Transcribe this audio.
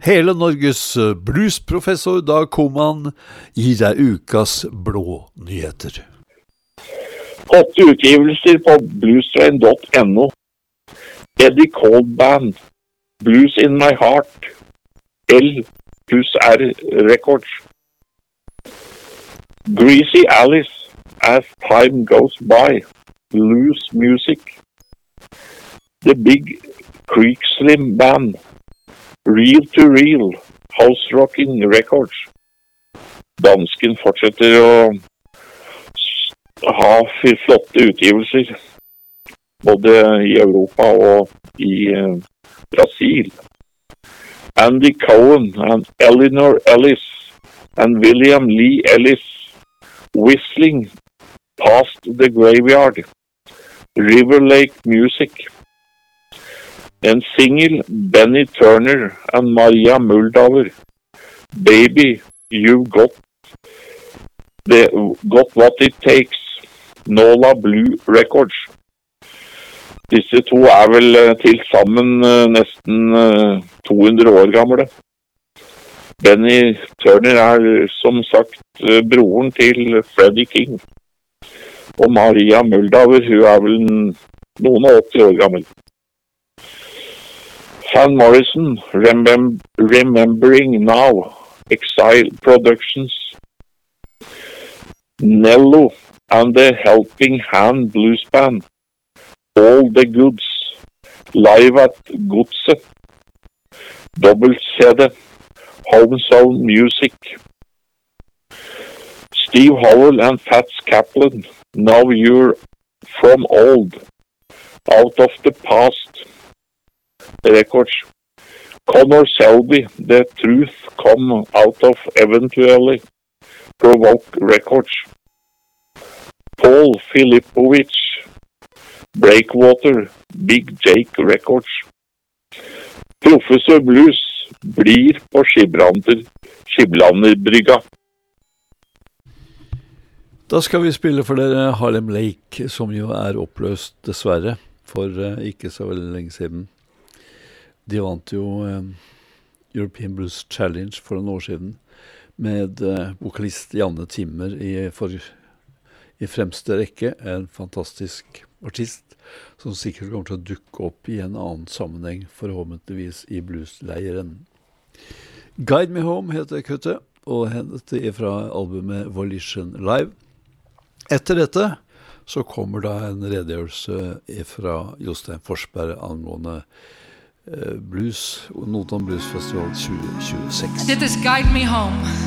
Hele Norges bluesprofessor Dag Koman gir deg ukas blå nyheter. 8 utgivelser på bluestrain.no. Eddie Cold Band, Blues in My Heart, L+R Records. Greasy Alice, As Time Goes By, Blues Music. The Big Creek Slim Band, Reel to Reel, House Rocking Records. Dansken fortsetter å ha flotte utgivelser, både i Europa og i Brasil. Andy Cohen and Eleanor Ellis and William Lee Ellis, Whistling Past the Graveyard, River Lake Music. En single, Benny Turner and Maria Muldaur, Baby, You've Got What It Takes, Nola Blue Records. Disse to vel til sammen nesten 200 år gamle. Benny Turner som sagt broren til Freddie King. Og Maria Muldaur, hun vel noen og 80 år gammel. Van Morrison, Remembering Now, Exile Productions. Nello and the Helping Hand Blues Band, All the Goods, Live at Godset, Double CD, Home Zone Music. Steve Howell and Fats Kaplan, Now You're From Old, Out of the Past Records. Connor Selby, The Truth Come Out of Eventually, Provoke Records. Paul Filipovich, Breakwater, Big Jake Records. Professor Blues blir på Skiblanderbrygga. Da skal vi spille for dere Harlem Lake, som jo oppløst dessverre for ikke så veldig lenge siden. De vant jo European Blues Challenge for en år siden med vokalist Janne Timmer i fremste rekke, en fantastisk artist som sikkert kommer til å dukke opp i en annen sammenheng, forhåpentligvis i bluesleiren. Guide Me Home heter kuttet, og hentet fra albumet Volition Live. Etter dette så kommer da en redegjørelse fra Jostein Forsberg angående Blues, Notodden Blues Festival 2026. I did this Guide Me Home.